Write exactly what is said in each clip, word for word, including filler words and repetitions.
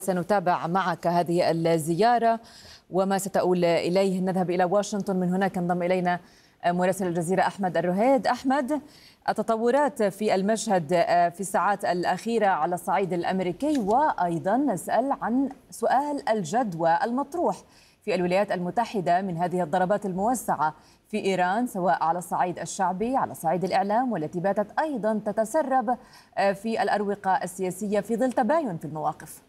سنتابع معك هذه الزيارة وما ستؤول إليه. نذهب إلى واشنطن، من هناك انضم إلينا مراسل الجزيرة أحمد الرهيد. أحمد، التطورات في المشهد في الساعات الأخيرة على الصعيد الأمريكي، وأيضا نسأل عن سؤال الجدوى المطروح في الولايات المتحدة من هذه الضربات الموسعة في إيران، سواء على الصعيد الشعبي على صعيد الإعلام، والتي باتت أيضا تتسرب في الأروقة السياسية في ظل تباين في المواقف.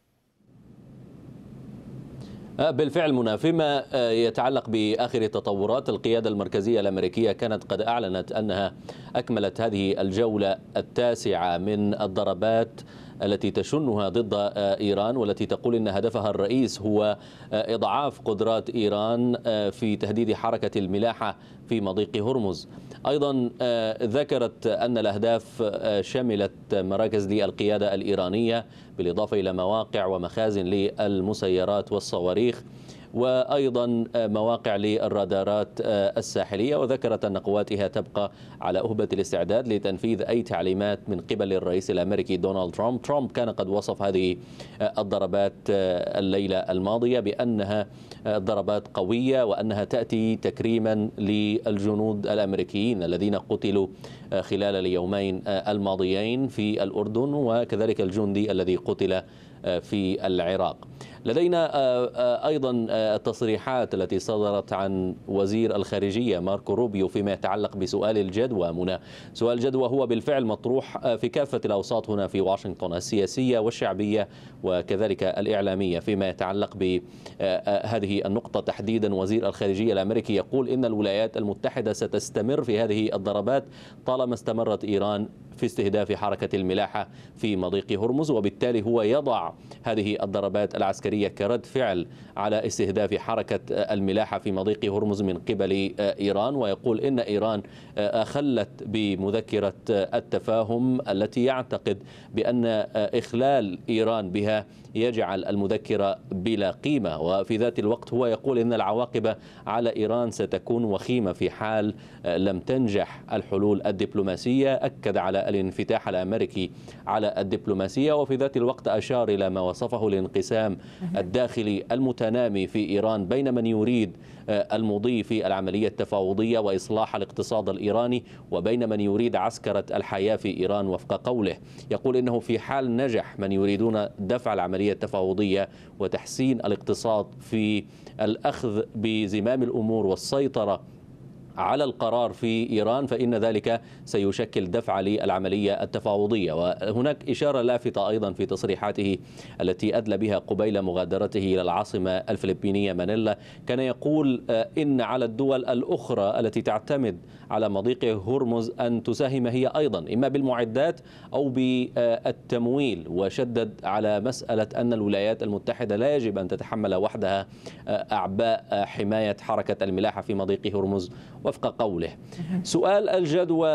بالفعل منى، فيما يتعلق بآخر التطورات، القيادة المركزية الأمريكية كانت قد أعلنت أنها أكملت هذه الجولة التاسعة من الضربات التي تشنها ضد إيران، والتي تقول إن هدفها الرئيس هو إضعاف قدرات إيران في تهديد حركة الملاحة في مضيق هرمز. أيضا ذكرت أن الأهداف شملت مراكز للقيادة الإيرانية، بالإضافة إلى مواقع ومخازن للمسيرات والصواريخ، وأيضا مواقع للرادارات الساحلية. وذكرت أن قواتها تبقى على أهبة الاستعداد لتنفيذ أي تعليمات من قبل الرئيس الأمريكي دونالد ترامب. ترامب كان قد وصف هذه الضربات الليلة الماضية بأنها ضربات قوية، وأنها تأتي تكريما للجنود الأمريكيين الذين قتلوا خلال اليومين الماضيين في الأردن، وكذلك الجندي الذي قتل في العراق. لدينا أيضا التصريحات التي صدرت عن وزير الخارجية ماركو روبيو فيما يتعلق بسؤال الجدوى. منى، سؤال الجدوى هو بالفعل مطروح في كافة الأوساط هنا في واشنطن، السياسية والشعبية وكذلك الإعلامية. فيما يتعلق بهذه النقطة تحديدا، وزير الخارجية الأمريكي يقول إن الولايات المتحدة ستستمر في هذه الضربات طالما استمرت إيران في استهداف حركة الملاحة في مضيق هرمز، وبالتالي هو يضع هذه الضربات العسكرية كرد فعل على استهداف حركة الملاحة في مضيق هرمز من قبل إيران. ويقول إن إيران أخلت بمذكرة التفاهم التي يعتقد بأن إخلال إيران بها يجعل المذكرة بلا قيمة، وفي ذات الوقت هو يقول إن العواقب على إيران ستكون وخيمة في حال لم تنجح الحلول الدبلوماسية. أكد على الانفتاح الأمريكي على الدبلوماسية، وفي ذات الوقت أشار إلى ما وصفه الانقسام الداخلي المتنامي في إيران بين من يريد المضي في العملية التفاوضية وإصلاح الاقتصاد الإيراني، وبين من يريد عسكرة الحياة في إيران. وفق قوله يقول إنه في حال نجح من يريدون دفع العملية التفاوضية وتحسين الاقتصاد في الأخذ بزمام الأمور والسيطرة على القرار في إيران، فإن ذلك سيشكل دفع للعملية التفاوضية. وهناك إشارة لافتة أيضا في تصريحاته التي أدلى بها قبيل مغادرته إلى العاصمة الفلبينية مانيلا، كان يقول إن على الدول الأخرى التي تعتمد على مضيق هرمز أن تساهم هي أيضا، إما بالمعدات أو بالتمويل. وشدد على مسألة أن الولايات المتحدة لا يجب أن تتحمل وحدها أعباء حماية حركة الملاحة في مضيق هرمز. وفق قوله سؤال الجدوى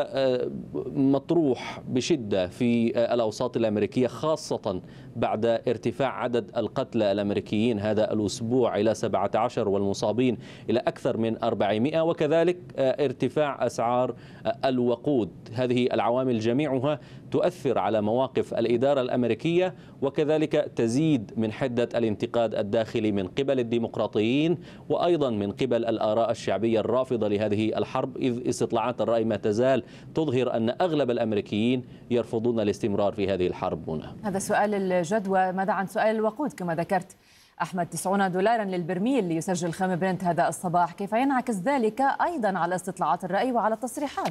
مطروح بشدة في الأوساط الأمريكية، خاصة بعد ارتفاع عدد القتلى الأمريكيين هذا الأسبوع إلى سبعة عشر والمصابين إلى أكثر من أربعمائة، وكذلك ارتفاع أسعار الوقود. هذه العوامل جميعها تؤثر على مواقف الإدارة الأمريكية، وكذلك تزيد من حدة الانتقاد الداخلي من قبل الديمقراطيين، وأيضا من قبل الآراء الشعبية الرافضة لهذه الحرب، إذ استطلاعات الرأي ما تزال تظهر أن أغلب الأمريكيين يرفضون الاستمرار في هذه الحرب. هنا هذا سؤال الجدوى. ماذا عن سؤال الوقود كما ذكرت أحمد؟ تسعون دولارا للبرميل يسجل خام برنت هذا الصباح، كيف ينعكس ذلك أيضا على استطلاعات الرأي وعلى التصريحات؟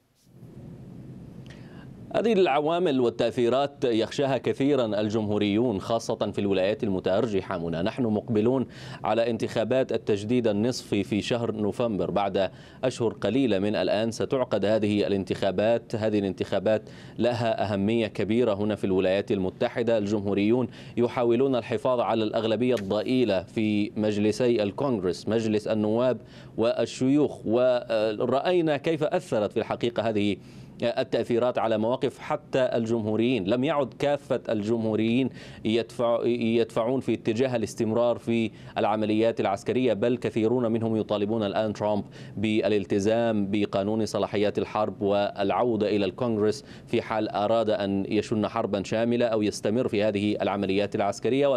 هذه العوامل والتأثيرات يخشاها كثيرا الجمهوريون، خاصة في الولايات المتأرجحة. منى، نحن مقبلون على انتخابات التجديد النصفي في شهر نوفمبر. بعد أشهر قليلة من الآن ستعقد هذه الانتخابات. هذه الانتخابات لها أهمية كبيرة هنا في الولايات المتحدة. الجمهوريون يحاولون الحفاظ على الأغلبية الضئيلة في مجلسي الكونغرس، مجلس النواب والشيوخ، ورأينا كيف أثرت في الحقيقة هذه التأثيرات على مواقف حتى الجمهوريين. لم يعد كافة الجمهوريين يدفع يدفعون في اتجاه الاستمرار في العمليات العسكرية، بل كثيرون منهم يطالبون الآن ترامب بالالتزام بقانون صلاحيات الحرب والعودة إلى الكونغرس في حال أراد أن يشن حربا شاملة أو يستمر في هذه العمليات العسكرية.